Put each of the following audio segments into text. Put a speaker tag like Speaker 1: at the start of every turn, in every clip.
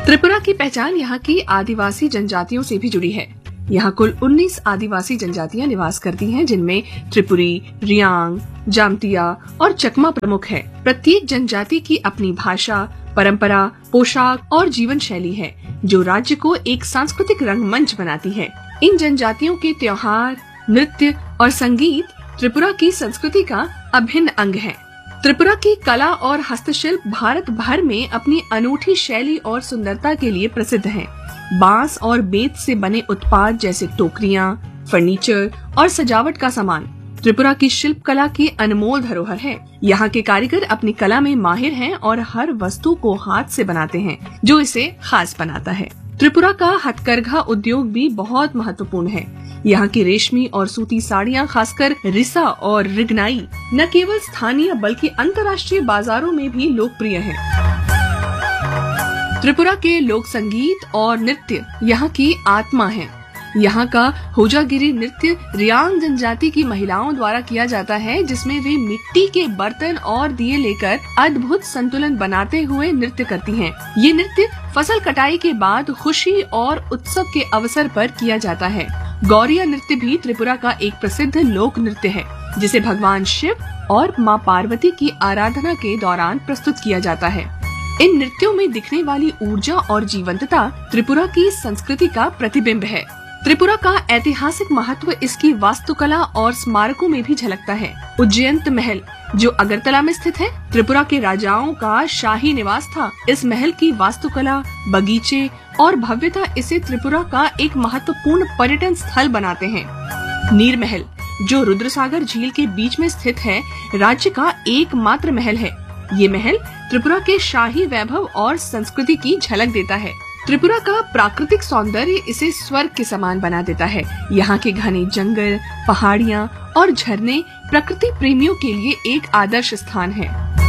Speaker 1: त्रिपुरा की पहचान यहाँ की आदिवासी जनजातियों से भी जुड़ी है। यहाँ कुल 19 आदिवासी जनजातियां निवास करती हैं, जिनमें त्रिपुरी, रियांग, जामतिया और चकमा प्रमुख है। प्रत्येक जनजाति की अपनी भाषा, परंपरा, पोशाक और जीवन शैली है, जो राज्य को एक सांस्कृतिक रंगमंच बनाती है। इन जनजातियों के त्योहार, नृत्य और संगीत त्रिपुरा की संस्कृति का अभिन्न अंग है। त्रिपुरा की कला और हस्तशिल्प भारत भर में अपनी अनूठी शैली और सुंदरता के लिए प्रसिद्ध है। बांस और बेत से बने उत्पाद जैसे टोकरियां, फर्नीचर और सजावट का सामान त्रिपुरा की शिल्प कला की अनमोल धरोहर है। यहाँ के कारीगर अपनी कला में माहिर हैं और हर वस्तु को हाथ से बनाते हैं, जो इसे खास बनाता है। त्रिपुरा का हथकरघा उद्योग भी बहुत महत्वपूर्ण है। यहाँ की रेशमी और सूती साड़ियाँ, खासकर रिसा और रिगनाई, न केवल स्थानीय बल्कि अंतर्राष्ट्रीय बाजारों में भी लोकप्रिय है। त्रिपुरा के लोक संगीत और नृत्य यहाँ की आत्मा है। यहाँ का होजागिरी नृत्य रियांग जनजाति की महिलाओं द्वारा किया जाता है, जिसमें वे मिट्टी के बर्तन और दिए लेकर अद्भुत संतुलन बनाते हुए नृत्य करती हैं। ये नृत्य फसल कटाई के बाद खुशी और उत्सव के अवसर पर किया जाता है। गौरिया नृत्य भी त्रिपुरा का एक प्रसिद्ध लोक नृत्य है, जिसे भगवान शिव और मां पार्वती की आराधना के दौरान प्रस्तुत किया जाता है। इन नृत्यों में दिखने वाली ऊर्जा और जीवंतता त्रिपुरा की संस्कृति का प्रतिबिंब है। त्रिपुरा का ऐतिहासिक महत्व इसकी वास्तुकला और स्मारकों में भी झलकता है। उज्जयंत महल, जो अगरतला में स्थित है, त्रिपुरा के राजाओं का शाही निवास था। इस महल की वास्तुकला, बगीचे और भव्यता इसे त्रिपुरा का एक महत्वपूर्ण पर्यटन स्थल बनाते हैं। नीर महल, जो रुद्रसागर झील के बीच में स्थित है, राज्य का एकमात्र महल है। ये महल त्रिपुरा के शाही वैभव और संस्कृति की झलक देता है। त्रिपुरा का प्राकृतिक सौंदर्य इसे स्वर्ग के समान बना देता है। यहाँ के घने जंगल, पहाड़ियाँ और झरने प्रकृति प्रेमियों के लिए एक आदर्श स्थान है।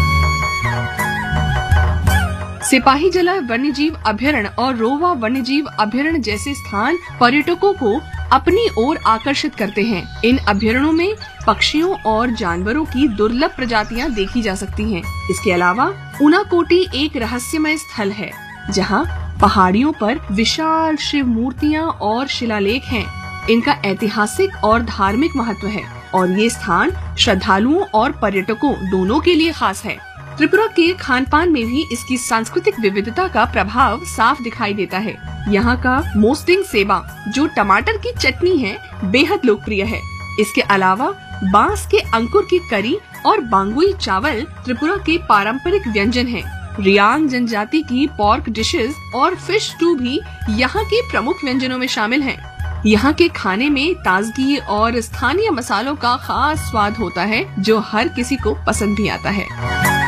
Speaker 1: सिपाही जला वन्यजीव अभयारण्य और रोवा वन्यजीव अभयारण्य जैसे स्थान पर्यटकों को अपनी ओर आकर्षित करते हैं। इन अभयारण्यों में पक्षियों और जानवरों की दुर्लभ प्रजातियां देखी जा सकती हैं। इसके अलावा उनाकोटी एक रहस्यमय स्थल है, जहां पहाड़ियों पर विशाल शिव मूर्तियां और शिलालेख हैं। इनका ऐतिहासिक और धार्मिक महत्व है और ये स्थान श्रद्धालुओं और पर्यटकों दोनों के लिए खास है। त्रिपुरा के खान पान में भी इसकी सांस्कृतिक विविधता का प्रभाव साफ दिखाई देता है। यहाँ का मोस्टिंग सेबा, जो टमाटर की चटनी है, बेहद लोकप्रिय है। इसके अलावा बांस के अंकुर की करी और बांगुई चावल त्रिपुरा के पारंपरिक व्यंजन हैं। रियांग जनजाति की पोर्क डिशेस और फिश स्टू भी यहाँ के प्रमुख व्यंजनों में शामिल हैं। यहाँ के खाने में ताजगी और स्थानीय मसालों का खास स्वाद होता है, जो हर किसी को पसंद भी आता है।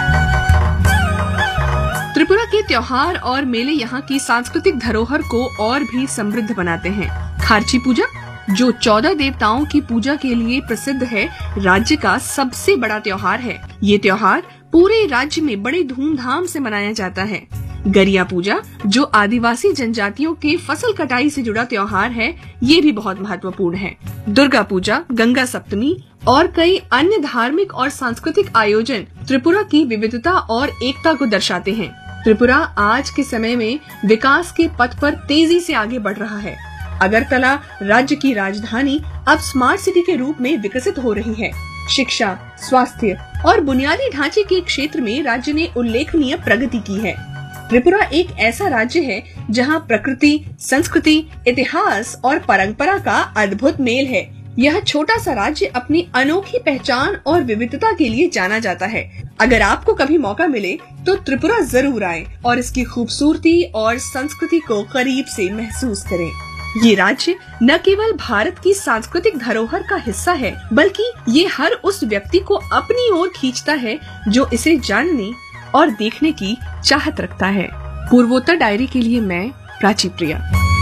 Speaker 1: त्रिपुरा के त्योहार और मेले यहाँ की सांस्कृतिक धरोहर को और भी समृद्ध बनाते हैं। खार्ची पूजा, जो 14 देवताओं की पूजा के लिए प्रसिद्ध है, राज्य का सबसे बड़ा त्योहार है। ये त्योहार पूरे राज्य में बड़े धूमधाम से मनाया जाता है। गरिया पूजा, जो आदिवासी जनजातियों के फसल कटाई से जुड़ा त्योहार है, ये भी बहुत महत्वपूर्ण है। दुर्गा पूजा, गंगा सप्तमी और कई अन्य धार्मिक और सांस्कृतिक आयोजन त्रिपुरा की विविधता और एकता को दर्शाते हैं। त्रिपुरा आज के समय में विकास के पथ पर तेजी से आगे बढ़ रहा है। अगरतला राज्य की राजधानी अब स्मार्ट सिटी के रूप में विकसित हो रही है। शिक्षा, स्वास्थ्य और बुनियादी ढांचे के क्षेत्र में राज्य ने उल्लेखनीय प्रगति की है। त्रिपुरा एक ऐसा राज्य है जहां प्रकृति, संस्कृति, इतिहास और परंपरा का अद्भुत मेल है। यह छोटा सा राज्य अपनी अनोखी पहचान और विविधता के लिए जाना जाता है। अगर आपको कभी मौका मिले तो त्रिपुरा जरूर आएं और इसकी खूबसूरती और संस्कृति को करीब से महसूस करें। ये राज्य न केवल भारत की सांस्कृतिक धरोहर का हिस्सा है, बल्कि ये हर उस व्यक्ति को अपनी ओर खींचता है जो इसे जानने और देखने की चाहत रखता है। पूर्वोत्तर डायरी के लिए मैं प्राची प्रिया।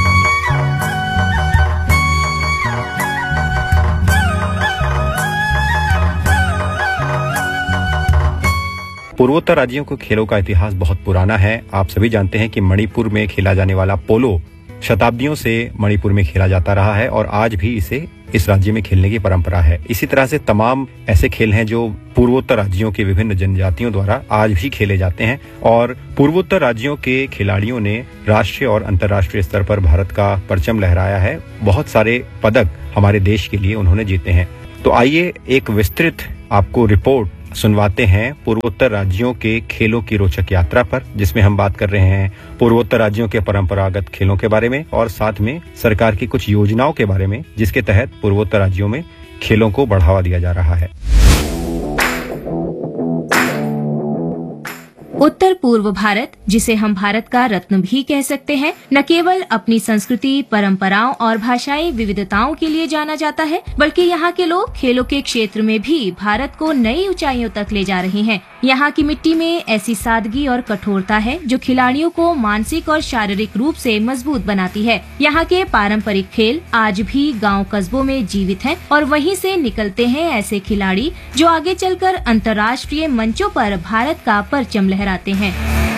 Speaker 2: पूर्वोत्तर राज्यों के खेलों का इतिहास बहुत पुराना है। आप सभी जानते हैं कि मणिपुर में खेला जाने वाला पोलो शताब्दियों से मणिपुर में खेला जाता रहा है और आज भी इस राज्य में खेलने की परंपरा है। इसी तरह से तमाम ऐसे खेल हैं जो पूर्वोत्तर राज्यों के विभिन्न जनजातियों द्वारा आज भी खेले जाते हैं और पूर्वोत्तर राज्यों के खिलाड़ियों ने राष्ट्रीय और अंतर्राष्ट्रीय स्तर पर भारत का परचम लहराया है। बहुत सारे पदक हमारे देश के लिए उन्होंने जीते हैं। तो आइए एक विस्तृत आपको रिपोर्ट सुनवाते हैं पूर्वोत्तर राज्यों के खेलों की रोचक यात्रा पर, जिसमें हम बात कर रहे हैं पूर्वोत्तर राज्यों के परंपरागत खेलों के बारे में और साथ में सरकार की कुछ योजनाओं के बारे में जिसके तहत पूर्वोत्तर राज्यों में खेलों को बढ़ावा दिया जा रहा है।
Speaker 3: उत्तर पूर्व भारत, जिसे हम भारत का रत्न भी कह सकते हैं, न केवल अपनी संस्कृति, परंपराओं और भाषाई विविधताओं के लिए जाना जाता है, बल्कि यहाँ के लोग खेलों के क्षेत्र में भी भारत को नई ऊंचाइयों तक ले जा रहे हैं। यहाँ की मिट्टी में ऐसी सादगी और कठोरता है जो खिलाड़ियों को मानसिक और शारीरिक रूप से मजबूत बनाती है। यहाँ के पारंपरिक खेल आज भी गांव कस्बों में जीवित हैं और वहीं से निकलते हैं ऐसे खिलाड़ी जो आगे चलकर अंतर्राष्ट्रीय मंचों पर भारत का परचम लहराते हैं।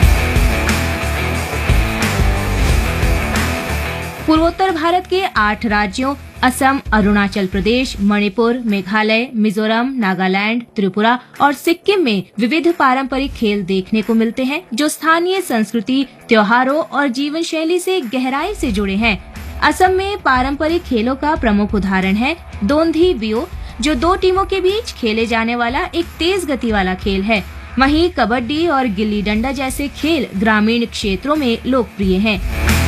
Speaker 3: पूर्वोत्तर भारत के 8 राज्यों असम, अरुणाचल प्रदेश, मणिपुर, मेघालय, मिजोरम, नागालैंड, त्रिपुरा और सिक्किम में विविध पारंपरिक खेल देखने को मिलते हैं जो स्थानीय संस्कृति, त्योहारों और जीवन शैली से गहराई से जुड़े हैं। असम में पारंपरिक खेलों का प्रमुख उदाहरण है दोंधी बियो, जो 2 टीमों के बीच खेले जाने वाला एक तेज गति वाला खेल है। वहीं कबड्डी और गिल्ली डंडा जैसे खेल ग्रामीण क्षेत्रों में लोकप्रिय हैं।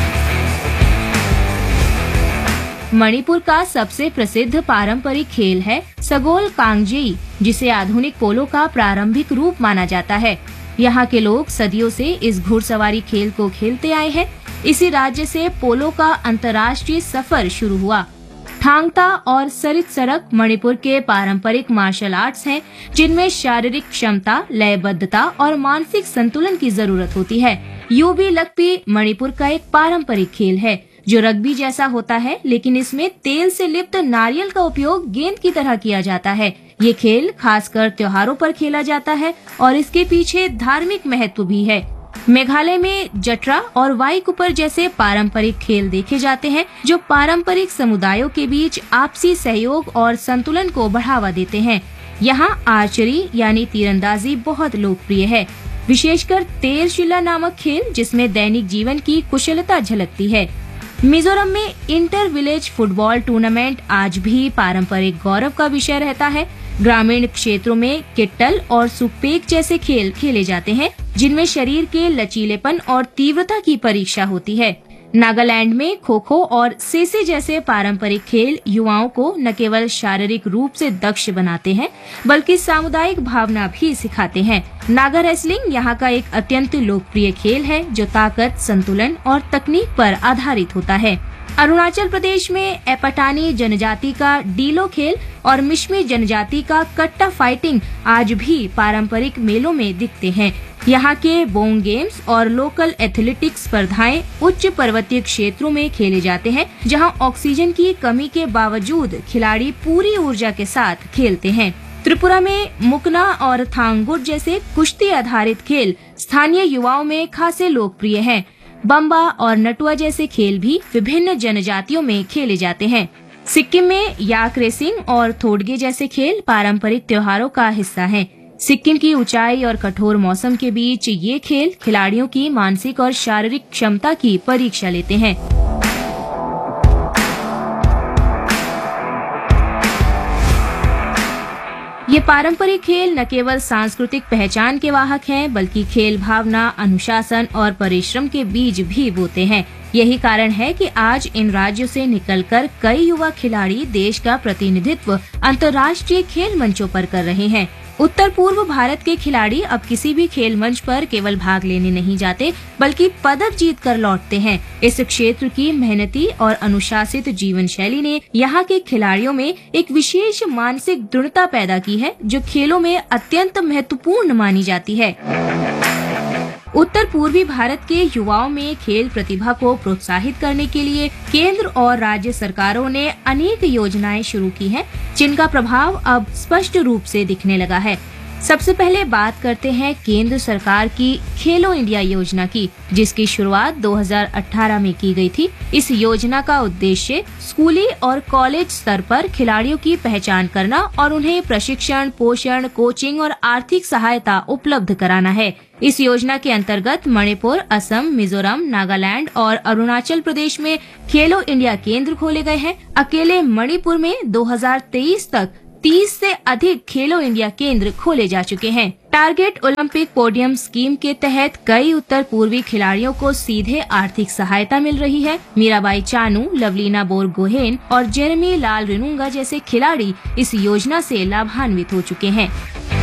Speaker 3: मणिपुर का सबसे प्रसिद्ध पारंपरिक खेल है सगोल कांगजेई, जिसे आधुनिक पोलो का प्रारंभिक रूप माना जाता है। यहाँ के लोग सदियों से इस घुड़सवारी खेल को खेलते आए हैं। इसी राज्य से पोलो का अंतर्राष्ट्रीय सफर शुरू हुआ। थांगता और सरित सरक मणिपुर के पारंपरिक मार्शल आर्ट्स हैं, जिनमें शारीरिक क्षमता, लयबद्धता और मानसिक संतुलन की जरूरत होती है। यूबी लकपी मणिपुर का एक पारंपरिक खेल है जो रग्बी जैसा होता है, लेकिन इसमें तेल से लिप्त नारियल का उपयोग गेंद की तरह किया जाता है। ये खेल खासकर त्योहारों पर खेला जाता है और इसके पीछे धार्मिक महत्व भी है। मेघालय में जटरा और वाईकुपर जैसे पारंपरिक खेल देखे जाते हैं जो पारंपरिक समुदायों के बीच आपसी सहयोग और संतुलन को बढ़ावा देते हैं। यहाँ आर्चरी यानी तीरंदाजी बहुत लोकप्रिय है, विशेषकर तेरशिला नामक खेल जिसमें दैनिक जीवन की कुशलता झलकती है। मिजोरम में इंटर विलेज फुटबॉल टूर्नामेंट आज भी पारंपरिक गौरव का विषय रहता है। ग्रामीण क्षेत्रों में किट्टल और सुकपेक जैसे खेल खेले जाते हैं जिनमें शरीर के लचीलेपन और तीव्रता की परीक्षा होती है। नागालैंड में खो खो और सेसे जैसे पारंपरिक खेल युवाओं को न केवल शारीरिक रूप से दक्ष बनाते हैं बल्कि सामुदायिक भावना भी सिखाते हैं। नागा रेसलिंग यहाँ का एक अत्यंत लोकप्रिय खेल है जो ताकत, संतुलन और तकनीक पर आधारित होता है। अरुणाचल प्रदेश में एपटानी जनजाति का डीलो खेल और मिश्मी जनजाति का कट्टा फाइटिंग आज भी पारंपरिक मेलों में दिखते हैं। यहाँ के बोंग गेम्स और लोकल एथलेटिक्स स्पर्धाएं उच्च पर्वतीय क्षेत्रों में खेले जाते हैं, जहाँ ऑक्सीजन की कमी के बावजूद खिलाड़ी पूरी ऊर्जा के साथ खेलते हैं। त्रिपुरा में मुकना और थांगुट जैसे कुश्ती आधारित खेल स्थानीय युवाओं में खासे लोकप्रिय हैं। बम्बा और नटुआ जैसे खेल भी विभिन्न जनजातियों में खेले जाते हैं। सिक्किम में याक रेसिंग और थोडगे जैसे खेल पारंपरिक त्योहारों का हिस्सा हैं। सिक्किम की ऊंचाई और कठोर मौसम के बीच ये खेल खिलाड़ियों की मानसिक और शारीरिक क्षमता की परीक्षा लेते हैं। ये पारंपरिक खेल न केवल सांस्कृतिक पहचान के वाहक हैं, बल्कि खेल भावना, अनुशासन और परिश्रम के बीज भी बोते हैं। यही कारण है कि आज इन राज्यों से निकलकर कई युवा खिलाड़ी देश का प्रतिनिधित्व अंतर्राष्ट्रीय खेल मंचों पर कर रहे हैं। उत्तर पूर्व भारत के खिलाड़ी अब किसी भी खेल मंच पर केवल भाग लेने नहीं जाते, बल्कि पदक जीत कर लौटते हैं। इस क्षेत्र की मेहनती और अनुशासित जीवन शैली ने यहाँ के खिलाड़ियों में एक विशेष मानसिक दृढ़ता पैदा की है, जो खेलों में अत्यंत महत्वपूर्ण मानी जाती है। उत्तर पूर्वी भारत के युवाओं में खेल प्रतिभा को प्रोत्साहित करने के लिए केंद्र और राज्य सरकारों ने अनेक योजनाएं शुरू की हैं, जिनका प्रभाव अब स्पष्ट रूप से दिखने लगा है। सबसे पहले बात करते हैं केंद्र सरकार की खेलो इंडिया योजना की, जिसकी शुरुआत 2018 में की गई थी। इस योजना का उद्देश्य स्कूली और कॉलेज स्तर पर खिलाड़ियों की पहचान करना और उन्हें प्रशिक्षण, पोषण, कोचिंग और आर्थिक सहायता उपलब्ध कराना है। इस योजना के अंतर्गत मणिपुर, असम, मिजोरम, नागालैंड और अरुणाचल प्रदेश में खेलो इंडिया केंद्र खोले गए हैं। अकेले मणिपुर में 2023 तक 30 से अधिक खेलो इंडिया केंद्र खोले जा चुके हैं। टारगेट ओलंपिक पोडियम स्कीम के तहत कई उत्तर पूर्वी खिलाड़ियों को सीधे आर्थिक सहायता मिल रही है। मीराबाई चानू, लवलीना बोरगोहेन और जेरेमी लाल रिनुंगा जैसे खिलाड़ी इस योजना से लाभान्वित हो चुके हैं।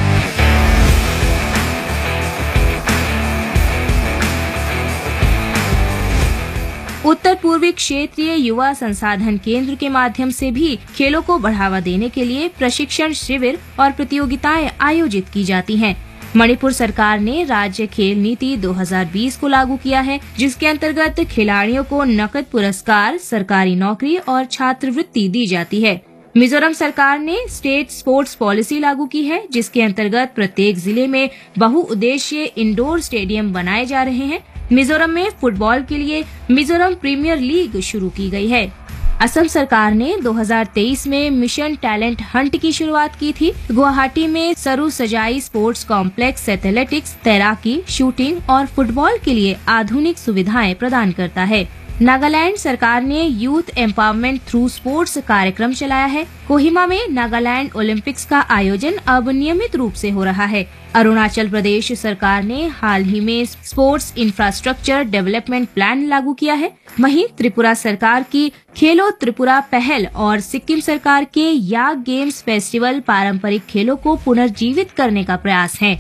Speaker 3: उत्तर पूर्वी क्षेत्रीय युवा संसाधन केंद्र के माध्यम से भी खेलों को बढ़ावा देने के लिए प्रशिक्षण शिविर और प्रतियोगिताएं आयोजित की जाती हैं। मणिपुर सरकार ने राज्य खेल नीति 2020 को लागू किया है, जिसके अंतर्गत खिलाड़ियों को नकद पुरस्कार, सरकारी नौकरी और छात्रवृत्ति दी जाती है। मिजोरम सरकार ने स्टेट स्पोर्ट्स पॉलिसी लागू की है, जिसके अंतर्गत प्रत्येक जिले में बहुउद्देशीय इंडोर स्टेडियम बनाए जा रहे हैं। मिजोरम में फुटबॉल के लिए मिजोरम प्रीमियर लीग शुरू की गई है। असम सरकार ने 2023 में मिशन टैलेंट हंट की शुरुआत की थी। गुवाहाटी में सरू सजाई स्पोर्ट्स कॉम्प्लेक्स एथलेटिक्स, तैराकी, शूटिंग और फुटबॉल के लिए आधुनिक सुविधाएं प्रदान करता है। नागालैंड सरकार ने यूथ एम्पावरमेंट थ्रू स्पोर्ट्स कार्यक्रम चलाया है। कोहिमा में नागालैंड ओलंपिक्स का आयोजन अब नियमित रूप से हो रहा है। अरुणाचल प्रदेश सरकार ने हाल ही में स्पोर्ट्स इंफ्रास्ट्रक्चर डेवलपमेंट प्लान लागू किया है। वहीं त्रिपुरा सरकार की खेलो त्रिपुरा पहल और सिक्किम सरकार के याक गेम्स फेस्टिवल पारंपरिक खेलों को पुनर्जीवित करने का प्रयास है।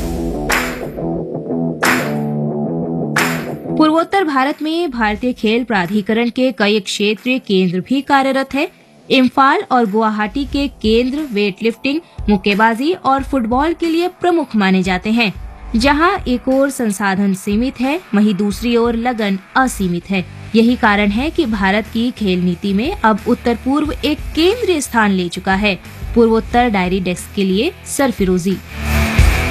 Speaker 3: पूर्वोत्तर भारत में भारतीय खेल प्राधिकरण के कई क्षेत्रीय केंद्र भी कार्यरत है। इम्फाल और गुवाहाटी के केंद्र वेट लिफ्टिंग, मुक्केबाजी और फुटबॉल के लिए प्रमुख माने जाते हैं। जहां एक ओर संसाधन सीमित है, वहीं दूसरी ओर लगन असीमित है। यही कारण है कि भारत की खेल नीति में अब उत्तर पूर्व एक केंद्रीय स्थान ले चुका है। पूर्वोत्तर डायरी डेस्क के लिए सरफिरोजी।